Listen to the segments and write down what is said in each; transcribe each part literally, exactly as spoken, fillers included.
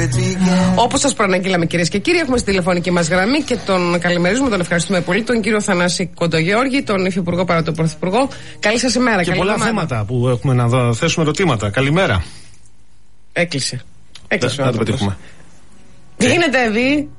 Όπως σας προαναγγείλαμε, κυρίες και κύριοι, έχουμε στη τηλεφωνική μας γραμμή και τον καλημερίζουμε, τον ευχαριστούμε πολύ, τον κύριο Θανάση Κοντογεώργη, τον Υφυπουργό παρά τον Πρωθυπουργό. Καλή σας ημέρα. Και πολλά εβδομάδα. θέματα που έχουμε να θέσουμε ερωτήματα. Καλημέρα. Έκλεισε. Έκλεισε. Να το πετύχουμε. Τι γίνεται, Εβί?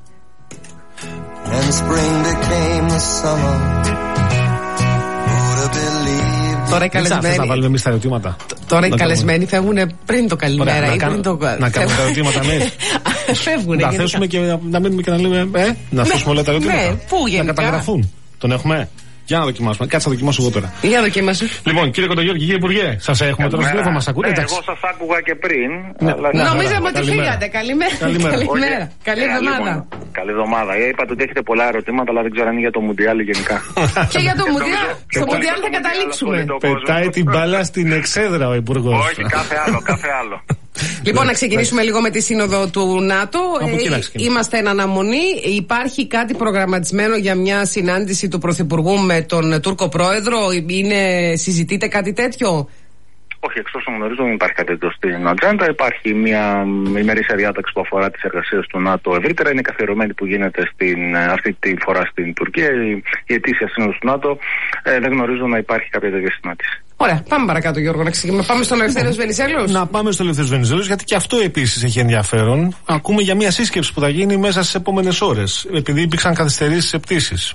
Τώρα οι καλεσμένοι. Να βάλουμε εμείς τα ερωτήματα. Τώρα οι καλεσμένοι φεύγουν πριν το καλημέρα. Ωραία, ή να, πριν το... να κάνουμε τα ερωτήματα εμείς. Φεύγουν. Να θέσουμε και να μείνουμε και να λέμε. Ε, να θέσουμε όλα τα ερωτήματα. Ναι, πού γενικά. Να καταγραφούν. Τον έχουμε. Για να δοκιμάσουμε. Κάτσε να δοκιμάσω εγώ τώρα. Για δοκιμάσου. Λοιπόν, κύριε Κοντογεώργη, κύριε Υπουργέ, σας έχουμε τώρα στο τηλέφωνο, μας ακούτε? Ναι, εγώ σας άκουγα και πριν. Ναι. Αλλά... Ναι, νομίζαμε ότι φύγατε. Καλημέρα. Καλημέρα. Καλημέρα. Καλή εβδομάδα. Καλή εβδομάδα. Είπατε ότι έχετε πολλά ερωτήματα, αλλά δεν ξέρω αν είναι για το Μουντιάλ γενικά. Και για το Μουντιάλ. Στο Μουντιάλ θα καταλήξουμε. Πετάει την μπάλα στην εξέδρα ο Υπουργός. Όχι, κάθε άλλο, κάθε άλλο. Λοιπόν, να ξεκινήσουμε λίγο με τη σύνοδο του ΝΑΤΟ. Ε, είμαστε εν αναμονή. Υπάρχει κάτι προγραμματισμένο για μια συνάντηση του Πρωθυπουργού με τον Τούρκο Πρόεδρο? Είναι, συζητείτε κάτι τέτοιο? Όχι, εξ όσων γνωρίζω δεν υπάρχει κάτι τέτοιο στην ατζέντα. Υπάρχει μια ημερήσια διάταξη που αφορά τις εργασίες του ΝΑΤΟ ευρύτερα. Είναι καθιερωμένη που γίνεται στην, αυτή τη φορά στην Τουρκία. Η, η ετήσια σύνοδος του ΝΑΤΟ. Ε, δεν γνωρίζω να υπάρχει κάποια τέτοια συνάντηση. Ωραία, πάμε παρακάτω, Γιώργο, να ξεκινήσουμε. Πάμε στον Ελευθέριος Βενιζέλος. Να πάμε στον Ελευθέριος Βενιζέλος, γιατί και αυτό επίσης έχει ενδιαφέρον. Ακούμε για μια σύσκεψη που θα γίνει μέσα στις επόμενες ώρες, επειδή υπήρξαν καθυστερήσεις σε πτήσεις.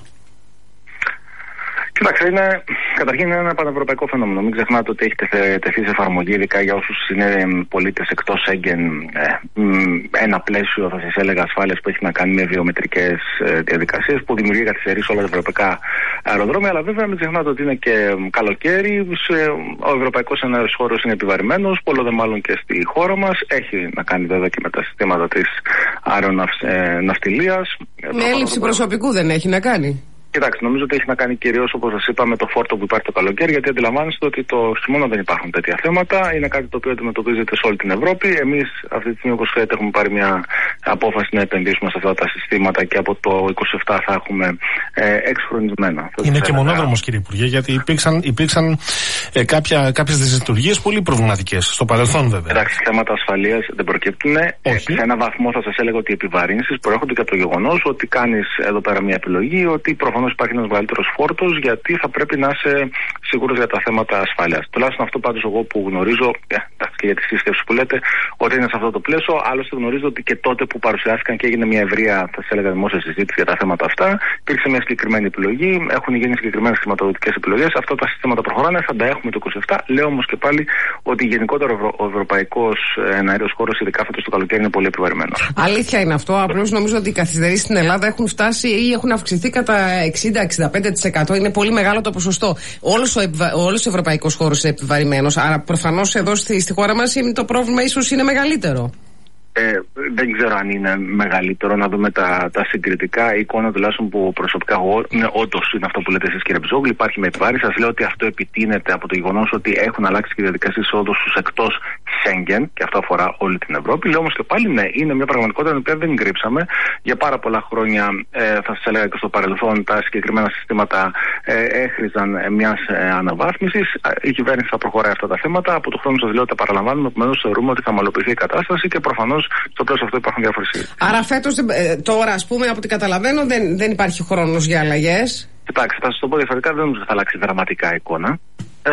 Κοιτάξτε, είναι, καταρχήν είναι ένα πανευρωπαϊκό φαινόμενο. Μην ξεχνάτε ότι έχει τεθεί σε εφαρμογή, ειδικά για όσους είναι πολίτες εκτός Σέγγεν, ε, ένα πλαίσιο, θα σας έλεγα, ασφάλειας που έχει να κάνει με βιομετρικές ε, διαδικασίες που δημιουργεί καθυστερήσεις σε όλα τα ευρωπαϊκά αεροδρόμια. Αλλά βέβαια μην ξεχνάτε ότι είναι και καλοκαίρι, σε, ο ευρωπαϊκός εναέριος χώρος είναι επιβαρημένος, πολλό δε μάλλον και στη χώρα μας. Έχει να κάνει βέβαια και με τα συστήματα της αεροναυτιλίας. Με έλλειψη προσωπικού δεν έχει να κάνει? Κοιτάξτε, νομίζω ότι έχει να κάνει κυρίως, όπως σας είπα, με το φόρτο που υπάρχει το καλοκαίρι, γιατί αντιλαμβάνεστε ότι το χειμώνα δεν υπάρχουν τέτοια θέματα. Είναι κάτι το οποίο αντιμετωπίζεται σε όλη την Ευρώπη. Εμείς, αυτή τη στιγμή, όπως ξέρετε, έχουμε πάρει μια απόφαση να επενδύσουμε σε αυτά τα συστήματα και από το είκοσι επτά θα έχουμε ε, εξχρονισμένα. Είναι και μονόδρομος, κύριε Υπουργέ, γιατί υπήρξαν, υπήρξαν ε, κάποιες δυσλειτουργίες πολύ προβληματικές στο παρελθόν, βέβαια. Εντάξει, θέματα ασφαλείας δεν προκύπτουν. Ε, σε έναν βαθμό θα σας έλεγα ότι οι επιβαρύνσεις προέρχονται και από το γεγονός ότι κάνεις εδώ πέρα μια επιλογή, ότι προφανώς υπάρχει ένας μεγαλύτερος φόρτος, γιατί θα πρέπει να είσαι σίγουρος για τα θέματα ασφάλειας. Τουλάχιστον αυτό πάντως εγώ που γνωρίζω, ε, και για τη σύσκεψη που λέτε, ότι είναι σε αυτό το πλαίσιο. Άλλωστε γνωρίζω ότι και τότε που παρουσιάστηκαν και έγινε μια ευρεία, θα σας έλεγα, δημόσια συζήτηση για τα θέματα αυτά, υπήρξε μια συγκεκριμένη επιλογή, έχουν γίνει συγκεκριμένες χρηματοδοτικές επιλογές. Αυτά τα συστήματα προχωράνε, θα τα έχουμε το είκοσι επτά. Λέω όμως και πάλι ότι γενικότερα ο ευρωπαϊκός εναέριος χώρος, ειδικά φέτος το καλοκαίρι, είναι πολύ επιβαρημένος. Αλήθεια είναι αυτό. Απλώς νομίζω ότι οι καθυστερήσεις στην Ελλάδα έχουν φτάσει ή έχουν αυξηθεί κατά εξήντα με εξήντα πέντε τοις εκατό. Είναι πολύ μεγάλο το ποσοστό. Όλος ο, επιβα... Όλος ο ευρωπαϊκός χώρος είναι επιβαρημένος. Άρα προφανώς εδώ στη, στη χώρα μας το πρόβλημα ίσως είναι μεγαλύτερο. Ε, δεν ξέρω αν είναι μεγαλύτερο, να δούμε τα, τα συγκριτικά. Η εικόνα τουλάχιστον που προσωπικά εγώ, ναι, όντως είναι αυτό που λέτε εσείς, κύριε Μπιζόγλου, υπάρχει με επιβάρηση. Σας λέω ότι αυτό επιτείνεται από το γεγονός ότι έχουν αλλάξει και οι διαδικασίες εισόδου στους εκτός Σέγγεν, και αυτό αφορά όλη την Ευρώπη. Λέω όμως και πάλι, ναι, είναι μια πραγματικότητα την οποία δεν κρύψαμε. Για πάρα πολλά χρόνια, ε, θα σας έλεγα και στο παρελθόν, τα συγκεκριμένα συστήματα ε, έχριζαν μια ε, αναβάθμιση. Η κυβέρνηση θα προχωράει αυτά τα θέματα. Από το χρόνο σας λέω ότι τα παραλαμβάνουμε, επομένως θεωρούμε ότι θα ομαλοποιηθεί η κατάσταση και προφανώς στο πλαίσιο αυτό υπάρχουν διάφορες συζητήσεις. Άρα φέτος, τώρα, ας πούμε, από ό,τι καταλαβαίνω, δεν, δεν υπάρχει χρόνος για αλλαγές. Κοιτάξτε, θα σας το πω διαφορετικά, δεν νομίζω ότι θα αλλάξει δραματικά η εικόνα. Ε,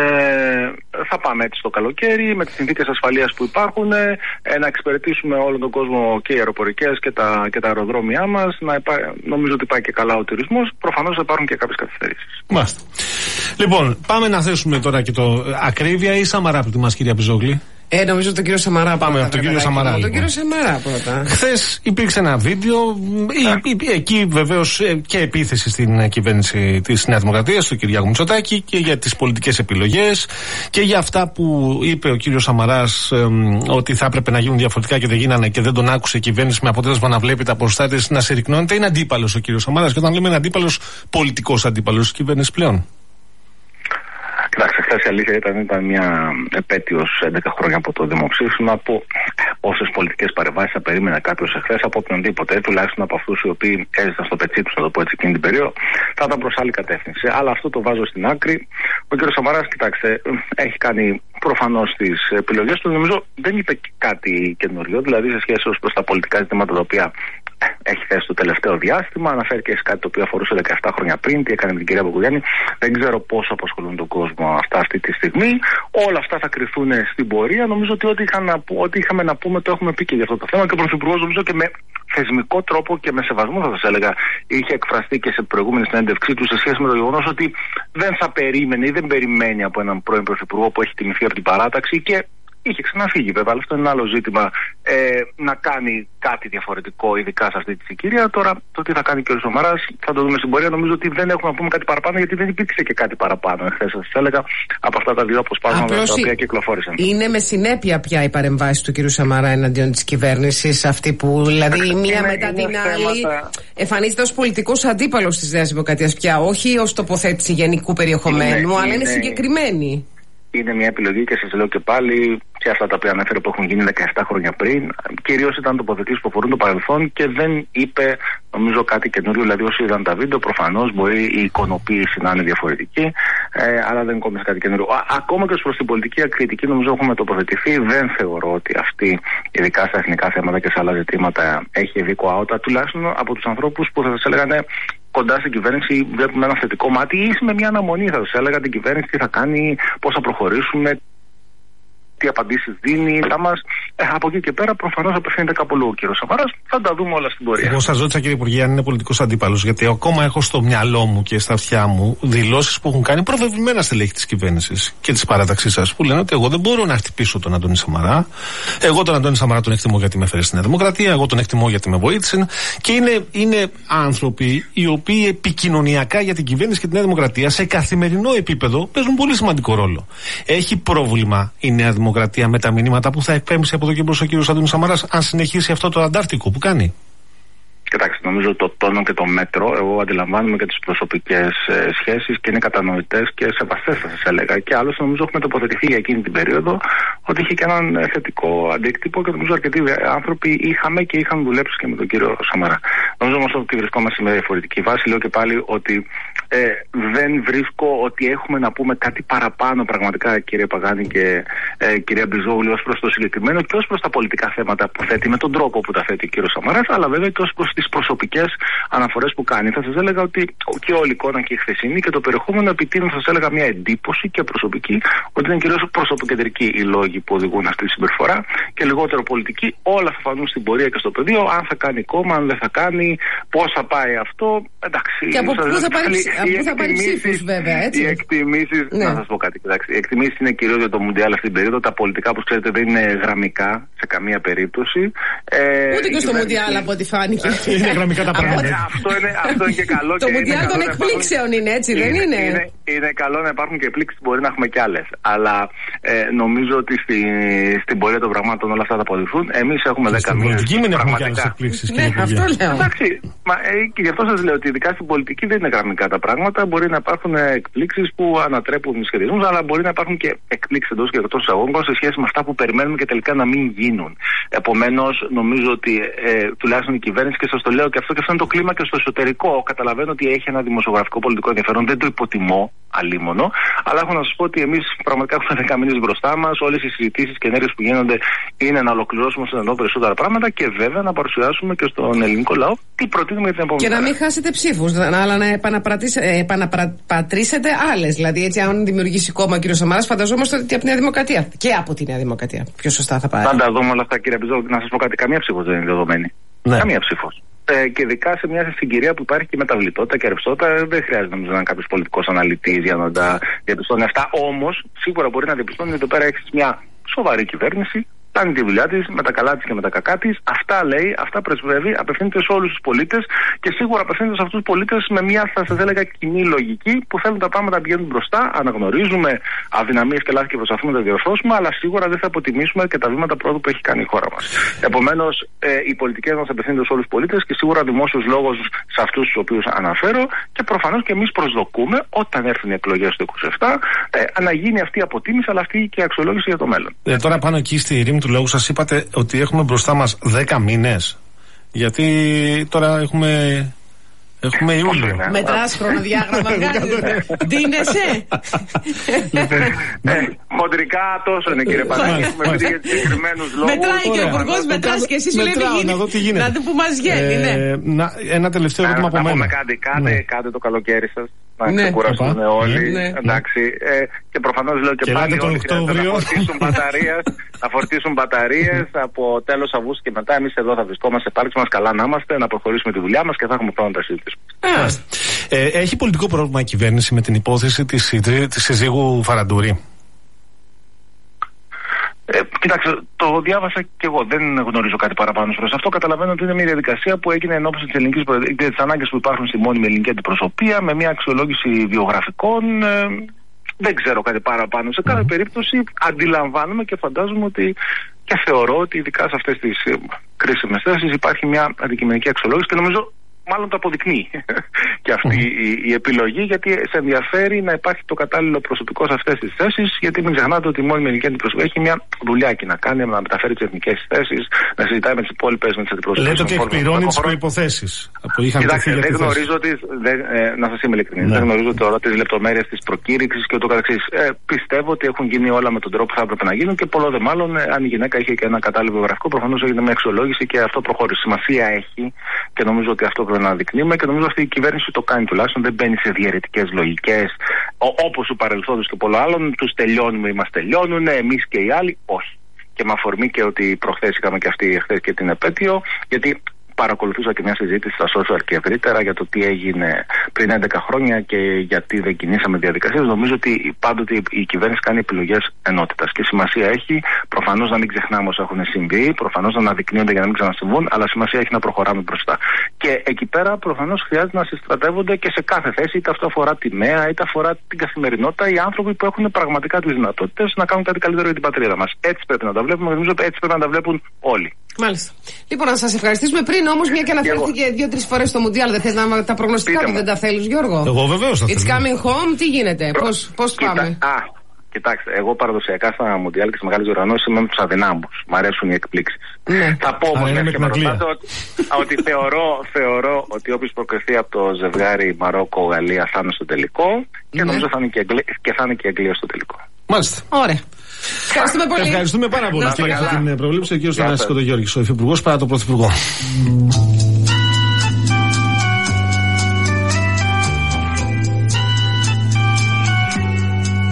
θα πάμε έτσι στο καλοκαίρι με τις συνθήκες ασφαλείας που υπάρχουν, ε, να εξυπηρετήσουμε όλον τον κόσμο και οι αεροπορικές και τα, και τα αεροδρόμια μας. Να υπά... Νομίζω ότι πάει και καλά ο τουρισμός. Προφανώς θα υπάρχουν και κάποιες καθυστερήσεις. Μάλιστα. Λοιπόν, πάμε να θέσουμε τώρα και το ακρίβεια ή Σαμαρά από μας, κυρία Μπιζόγλη. Ε, νομίζω τον κύριο Σαμαρά. Πάμε από τον κύριο Σαμαρά. Λοιπόν. Τον κύριο Σαμαρά πρώτα. Χθες υπήρξε ένα βίντεο, ή, ή, εκεί βεβαίως και επίθεση στην κυβέρνηση της Νέας Δημοκρατίας, του Κυριάκου Μητσοτάκη, και για τις πολιτικές επιλογές και για αυτά που είπε ο κύριος Σαμαράς, ε, ότι θα έπρεπε να γίνουν διαφορετικά και δεν γίνανε και δεν τον άκουσε η κυβέρνηση, με αποτέλεσμα να βλέπει τα προστάτες να συρρυκνώνεται. Είναι αντίπαλος ο κύριος Σαμαράς, και όταν λέμε είναι αντίπαλος, πολιτικός αντίπαλος της κυβέρνησης πλέον. Κοιτάξτε, χθες η αλήθεια ήταν, ήταν μια επέτειος έντεκα χρόνια από το δημοψήφισμα που όσες πολιτικές παρεμβάσεις θα περίμενε κάποιος εχθές από οποιονδήποτε, τουλάχιστον από αυτούς οι οποίοι έζησαν στο πετσί τους, να το πω έτσι, εκείνη την περίοδο, θα ήταν προς άλλη κατεύθυνση. Αλλά αυτό το βάζω στην άκρη. Ο κ. Σαμαράς, κοιτάξτε, έχει κάνει προφανώς τις επιλογές του. Νομίζω δεν είπε κάτι καινούριο, δηλαδή σε σχέση ως προς τα πολιτικά ζητήματα τα οποία έχει θέσει το τελευταίο διάστημα. Αναφέρθηκε σε κάτι το οποίο αφορούσε δεκαεπτά χρόνια πριν, τι έκανε με την κυρία Μπακογιάννη. Δεν ξέρω πόσο απασχολούν τον κόσμο αυτά αυτή τη στιγμή. Όλα αυτά θα κρυθούν στην πορεία. Νομίζω ότι ό,τι, είχα να, ό,τι είχαμε να πούμε το έχουμε πει και για αυτό το θέμα. Και ο Πρωθυπουργός, νομίζω και με θεσμικό τρόπο και με σεβασμό, θα σας έλεγα, είχε εκφραστεί και σε προηγούμενη συνέντευξή του σε σχέση με το γεγονός ότι δεν θα περίμενε ή δεν περιμένει από έναν πρώην Πρωθυπουργό που έχει τιμηθεί από την παράταξη και είχε ξαναφύγει, βέβαια, αλλά αυτό είναι ένα άλλο ζήτημα, ε, να κάνει κάτι διαφορετικό, ειδικά σε αυτή τη συγκυρία. Τώρα, το τι θα κάνει και ο Σαμαράς θα το δούμε στην πορεία. Νομίζω ότι δεν έχουμε να πούμε κάτι παραπάνω, γιατί δεν υπήρξε και κάτι παραπάνω εχθές, σας έλεγα, από αυτά τα δύο αποσπάσματα τα οποία κυκλοφόρησαν. Είναι με συνέπεια πια η παρεμβάση του κ. Σαμαρά εναντίον της κυβέρνησης, αυτή που δηλαδή η μία είναι, μετά είναι την θέματα... άλλη εμφανίζεται ως πολιτικός αντίπαλος της Νέας Δημοκρατίας πια, όχι ως τοποθέτηση γενικού περιεχομένου, είναι, αλλά είναι, είναι συγκεκριμένη. Είναι μια επιλογή και σας λέω και πάλι, και αυτά τα οποία ανέφερε που έχουν γίνει δεκαεπτά χρόνια πριν, κυρίως ήταν τοποθετήσεις που αφορούν το παρελθόν και δεν είπε, νομίζω, κάτι καινούριο. Δηλαδή, όσοι είδαν τα βίντεο, προφανώς μπορεί η εικονοποίηση να είναι διαφορετική, ε, αλλά δεν κόμισε κάτι καινούριο. Α, ακόμα και ως προς την πολιτική ακριτική, νομίζω έχουμε τοποθετηθεί. Δεν θεωρώ ότι αυτή, ειδικά στα εθνικά θέματα και σε άλλα ζητήματα, έχει δίκο άοτα, τουλάχιστον από τους ανθρώπους που θα σας έλεγαν κοντά στην κυβέρνηση, βλέπουμε ένα θετικό μάτι ή με μια αναμονή, θα σας έλεγα, την κυβέρνηση τι θα κάνει, πώς θα προχωρήσουμε, τι απαντήσεις δίνει, θα μας. Ε, από εκεί και πέρα προφανώς απευθύνεται κάπου λόγο ο κύριος Σαμαράς. Θα τα δούμε όλα στην πορεία. Εγώ σας ρώτησα, κύριε Υπουργέ, αν είναι πολιτικός αντίπαλος, γιατί ακόμα έχω στο μυαλό μου και στα αυτιά μου δηλώσεις που έχουν κάνει προβεβλημένα στελέχη της κυβέρνησης και της παράταξής σας, που λένε ότι εγώ δεν μπορώ να χτυπήσω τον Αντώνη Σαμαρά. Εγώ τον Αντώνη Σαμαρά τον εκτιμώ γιατί με έφερε στη Νέα Δημοκρατία, εγώ τον εκτιμώ γιατί με βοήθησε. Και είναι, είναι άνθρωποι οι οποίοι επικοινωνιακά για την κυβέρνηση και τη Νέα Δημοκρατία σε καθημερινό επίπεδο παίζουν πολύ σημαντικό ρόλο. Έχει πρόβλημα η Νέα Δημοκρατία με τα μηνύματα που θα εκπέμψει από εδώ και μπρος ο κύριος Αντώνης Σαμαράς, αν συνεχίσει αυτό το αντάρτικο που κάνει? Κοιτάξτε, νομίζω το τόνο και το μέτρο, εγώ αντιλαμβάνομαι και τις προσωπικές ε, σχέσεις και είναι κατανοητές και σεβαστές, θα σας έλεγα. Και άλλωστε, νομίζω έχουμε τοποθετηθεί για εκείνη την περίοδο ότι είχε και έναν ε, θετικό αντίκτυπο και νομίζω αρκετοί άνθρωποι είχαμε και είχαν δουλέψει και με τον κύριο Σαμαρά. Νομίζω όμως ότι βρισκόμαστε σε μια διαφορετική βάση. Λέω και πάλι ότι ε, δεν βρίσκω ότι έχουμε να πούμε κάτι παραπάνω πραγματικά, κύριε Παγάνη και ε, κυρία Μπριζόγλου, ως προς το συγκεκριμένο και ως προς τα πολιτικά θέματα που θέτει, με τον τρόπο που τα θέτει ο κύριος Σαμαράς, αλλά βέβαια και ως προς τις προσωπικές αναφορές που κάνει. Θα σας έλεγα ότι και όλη η εικόνα και η χθεσινή και το περιεχόμενο επιτείνουν, θα σας έλεγα, μια εντύπωση και προσωπική ότι είναι κυρίως προσωποκεντρικοί οι λόγοι που οδηγούν αυτή τη συμπεριφορά και λιγότερο πολιτική. Όλα θα φανούν στην πορεία και στο πεδίο, αν θα κάνει κόμμα, αν δεν θα κάνει, πώς θα πάει αυτό. Εντάξει. Και από πού θα πάρει, θα πάρει ψήφους, βέβαια, έτσι. Οι εκτιμήσεις, ναι. Να σας πω κάτι. Κοιτάξτε, οι εκτιμήσεις είναι κυρίως για το Μουντιάλ αυτή την περίοδο. Τα πολιτικά, όπως ξέρετε, δεν είναι γραμμικά σε καμία περίπτωση. Ε, Ούτε και στο Μουντιάλ, από ό,τι φάνηκε. Είναι γραμμικά τα πράγματα. Αυτό είναι, αυτό είναι και καλό. Το Μουντιάλ των εκπλήξεων είναι, έτσι, δεν είναι? Είναι, είναι καλό να υπάρχουν και εκπλήξεις, μπορεί να έχουμε κι άλλες. Αλλά ε, νομίζω ότι στη, στην πορεία των πραγμάτων όλα αυτά θα αποδειχθούν. Εμείς έχουμε δέκα μήνες. Στην πολιτική έχουμε κι άλλες εκπλήξεις. Ναι, αυτό λέω. Εντάξει, μα, ε, και γι' αυτό σας λέω ότι ειδικά στην πολιτική δεν είναι γραμμικά τα πράγματα. Μπορεί να υπάρχουν εκπλήξεις που ανατρέπουν σχεδιασμούς, αλλά μπορεί να υπάρχουν και εκπλήξεις εντός και εκτός εισαγωγικών σε σχέση με αυτά που περιμένουμε και τελικά να μην γίνουν. Επομένως, νομίζω ότι ε, τουλάχιστον η κυβέρνηση, και σας το λέω και αυτό, και αυτό είναι το κλίμα και στο εσωτερικό. Καταλαβαίνω ότι έχει ένα δημοσιογραφικό πολιτικό ενδιαφέρον, δεν το υποτιμώ αλίμονο, αλλά έχω να σας πω ότι εμείς πραγματικά έχουμε δέκα μήνες μπροστά μας. Όλες οι συζητήσεις και ενέργειες που γίνονται είναι να ολοκληρώσουμε στον ενώ περισσότερα πράγματα και βέβαια να παρουσιάσουμε και στον ελληνικό λαό τι προτείνουμε για την επόμενη. Και να μην χάσετε ψήφους, αλλά να επαναπατρίσετε άλλες. Δηλαδή, έτσι, αν δημιουργήσει κόμμα ο κ. Σαμαράς, φανταζόμαστε ότι από τη Νέα Δημοκρατία και από τη Νέα Δημοκρατία πιο σωστά θα πάρει. Θα τα δούμε όλα αυτά, κύριε Μπριζόγλου. Να σας πω κάτι, καμία ψήφος δεν είναι δεδομένη. Ναι. Καμία ψήφος. Ε, και ειδικά σε μια συγκυρία που υπάρχει και μεταβλητότητα και ρευστότητα, δεν χρειάζεται νομίζω να είναι κάποιος πολιτικός αναλυτής για να τα διαπιστώνει αυτά. Όμως, σίγουρα μπορεί να διαπιστώνει ότι εδώ πέρα έχεις μια σοβαρή κυβέρνηση, κάνει τη δουλειά της με τα καλά της και με τα κακά της. Αυτά λέει, αυτά πρεσβεύει, απευθύνεται σε όλους τους πολίτες και σίγουρα απευθύνεται σε αυτούς τους πολίτες με μια, θα σας έλεγα, κοινή λογική που θέλουν τα πράγματα να πηγαίνουν μπροστά. Αναγνωρίζουμε αδυναμίες και λάθη και προσπαθούμε να τα διορθώσουμε, αλλά σίγουρα δεν θα αποτιμήσουμε και τα βήματα πρόοδου που έχει κάνει η χώρα μας. Επομένως, ε, οι πολιτικές μας απευθύνονται σε όλους τους πολίτες και σίγουρα δημόσιος λόγος σε αυτούς τους οποίους αναφέρω. Και προφανώς και εμείς προσδοκούμε όταν έρθουν οι εκλογές του είκοσι επτά ε, να γίνει αυτή η αποτίμηση, αλλά αυτή και η αξιολόγηση για το μέλλον. Ε, τώρα πάνω εκεί στη ρήμη του λόγου σας είπατε ότι έχουμε μπροστά μας δέκα μήνες. Γιατί τώρα έχουμε. Έχουμε Ιούλιο. Μετράς χρονοδιάγραμμα, βγάζεις. Ντύνεσαι. Χοντρικά τόσο είναι, κύριε Παντάκη. Έχουμε δει για συγκεκριμένους λόγους. Μετράει και ο Υπουργός, μετράς και εσείς λέτε γίνει. Να δει που μας βγαίνει. Ένα τελευταίο ερώτημα από μένα. Κάντε το καλοκαίρι σας. Να ξεκουραστούν όλοι. Εντάξει. Και προφανώς λέω και πάλι όλοι χρειάζεται να φορτίσουν μπαταρίες. Να φορτίσουν μπαταρίες από τέλος Αυγούστου και μετά. Εμείς εδώ θα βρισκόμαστε πάλι μας, καλά να είμαστε, να προχωρήσουμε τη δουλειά μας και θα έχουμε χρόνο να τα συζητήσουμε. Ε, έχει πολιτικό πρόβλημα η κυβέρνηση με την υπόθεση της, της συζύγου Φαραντούρη? Ε, κοιτάξτε, το διάβασα και εγώ. Δεν γνωρίζω κάτι παραπάνω προς αυτό. Καταλαβαίνω ότι είναι μια διαδικασία που έγινε εν ώψη της ελληνικής προεδρίας και τις ανάγκες που υπάρχουν στη μόνιμη ελληνική αντιπροσωπεία με μια αξιολόγηση βιογραφικών. Ε, δεν ξέρω κάτι παραπάνω. Σε κάθε περίπτωση αντιλαμβάνομαι και φαντάζομαι ότι και θεωρώ ότι ειδικά σε αυτές τις κρίσιμες θέσεις υπάρχει μια αντικειμενική αξιολόγηση και νομίζω μάλλον το αποδεικνύει και αυτή mm. η, η επιλογή, γιατί σε ενδιαφέρει να υπάρχει το κατάλληλο προσωπικό σε αυτές τις θέσεις, γιατί μην ξεχνάτε ότι η μόνιμη ελληνική αντιπροσωπεία έχει μια δουλειά εκεί να κάνει, να μεταφέρει τις εθνικές θέσεις, να συζητάει με τις υπόλοιπες, με τις αντιπροσωπείες. Λέτε ότι εκπληρώνει τις προϋποθέσεις που είχαν τεθεί για τη θέση. Δεν γνωρίζω τις, δεν, ε, να σας είμαι ειλικρινής, ναι. δεν γνωρίζω τώρα τις λεπτομέρειες της προκήρυξης και ούτω καθεξής. Ε, πιστεύω ότι έχουν γίνει όλα με τον τρόπο που θα έπρεπε να γίνουν και πολλό δε μάλλον, ε, αν η γυναίκα είχε και ένα κατάλληλο βιογραφικό, προφανώς έγινε μια αξιολόγηση και αυτό προχώρησε. Σημασία έχει και νομίζω ότι αυτό πρέπει να αναδεικνύουμε και νομίζω αυτή η κυβέρνηση το κάνει τουλάχιστον. Δεν μπαίνει σε διαιρετικές λογικές όπως του παρελθόντος και πολλών άλλων. Τους τελειώνουμε ή μας τελειώνουν, εμείς και οι άλλοι. Όχι. Και με αφορμή και ότι προχθές είχαμε και αυτή χθες και την επέτειο, γιατί παρακολουθούσα και μια συζήτηση στα social και ευρύτερα για το τι έγινε πριν έντεκα χρόνια και γιατί δεν κινήσαμε διαδικασίες. Νομίζω ότι πάντοτε η κυβέρνηση κάνει επιλογές ενότητας και σημασία έχει προφανώς να μην ξεχνάμε όσα έχουν συμβεί, προφανώς να αναδεικνύονται για να μην ξανασυμβούν, αλλά σημασία έχει να προχωράμε μπροστά. Και εκεί πέρα προφανώς χρειάζεται να συστρατεύονται και σε κάθε θέση, είτε αυτό αφορά τη ΜΕΑ, είτε αφορά την καθημερινότητα, οι άνθρωποι που έχουν πραγματικά τις δυνατότητες να κάνουν κάτι καλύτερο για την πατρίδα μας. Έτσι πρέπει να τα βλέπουμε, νομίζω έτσι πρέπει να τα βλέπουν όλοι. Μάλιστα. Λοιπόν, να σας ευχαριστήσουμε. Πριν όμως, μια και αναφέρθηκε δύο-τρεις φορές στο Μουντιάλ, δεν θες να τα προγνωστικά του, δεν τα θέλεις, Γιώργο? Εγώ βεβαίως θα θέλω. It's coming home, τι γίνεται, Προ... πώς, πώς Κοίτα... πάμε? Α, κοιτάξτε, εγώ παραδοσιακά στα Μουντιάλ και στις μεγάλες διοργανώσεις είμαι με τους αδυνάμους. Μ' αρέσουν οι εκπλήξεις. Ναι. Θα πω όμως, και με ρωτάτε, ότι, ότι θεωρώ, θεωρώ ότι όποιος προκριθεί από το ζευγάρι Μαρόκο-Γαλλία θα είναι στο τελικό και ναι. νομίζω θα είναι και, Αγγλία, και θα είναι και Αγγλία στο τελικό. Μάλιστα. Ωραία. Ευχαριστούμε πολύ. Ευχαριστούμε πάρα πολύ για αυτή την προβλήψη. Ο κ. Θανάσης Κοντογιώργης, ο Υφυπουργός παρά το Πρωθυπουργό.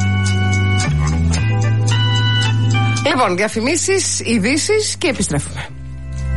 Λοιπόν, διαφημίσεις, ειδήσεις και επιστρέφουμε.